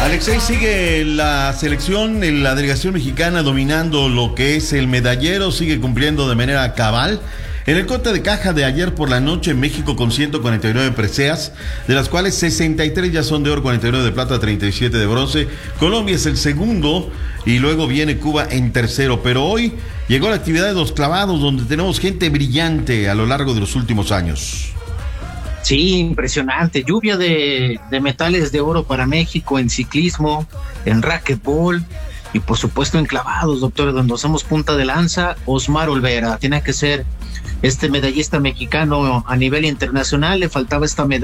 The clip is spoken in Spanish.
Alexei, sigue la selección, la delegación mexicana dominando lo que es el medallero, sigue cumpliendo de manera cabal. En el corte de caja de ayer por la noche, México con 149 preseas, de las cuales 63 ya son de oro, 49 de plata, 37 de bronce. Colombia es el segundo y luego viene Cuba en tercero. Pero hoy llegó la actividad de los clavados, donde tenemos gente brillante a lo largo de los últimos años. Sí, impresionante. Lluvia de metales de oro para México en ciclismo, en racquetball y por supuesto en clavados, doctor, donde somos punta de lanza. Osmar Olvera tiene que ser este medallista mexicano a nivel internacional. Le faltaba esta medalla